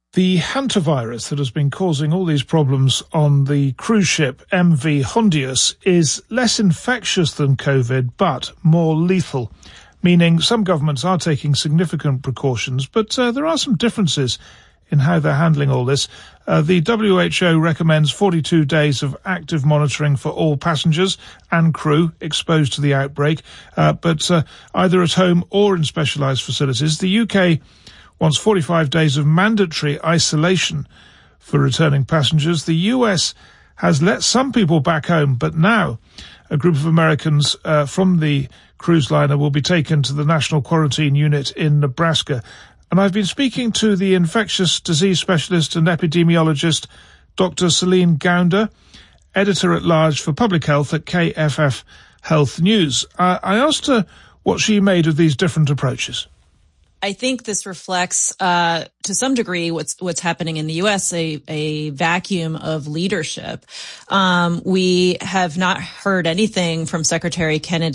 The hantavirus that has been causing all these problems on the cruise ship MV Hondius is less infectious than COVID, but more lethal, meaning some governments are taking significant precautions, but there are some differences in how they're handling all this. The WHO recommends 42 days of active monitoring for all passengers and crew exposed to the outbreak, but either at home or in specialised facilities. The UK wants 45 days of mandatory isolation for returning passengers. The US has let some people back home, but now a group of Americans from the cruise liner will be taken to the National Quarantine Unit in Nebraska. And I've been speaking to the infectious disease specialist and epidemiologist, Dr. Celine Gounder, editor-at-large for public health at KFF Health News. I asked her what she made of these different approaches. I think this reflects, to some degree, what's happening in the U.S., a vacuum of leadership. We have not heard anything from Secretary Kennedy